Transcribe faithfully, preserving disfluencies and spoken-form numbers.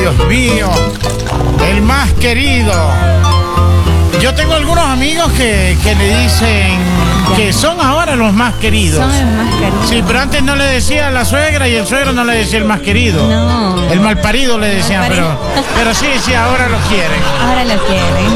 Dios mío, el más querido. Yo tengo algunos amigos que, que le dicen que son ahora los más queridos. Son los más queridos. Sí, pero antes no le decía a la suegra y el suegro no le decía el más querido. No. El malparido le decían, pero, pero sí, sí, ahora lo quieren. Ahora lo quieren.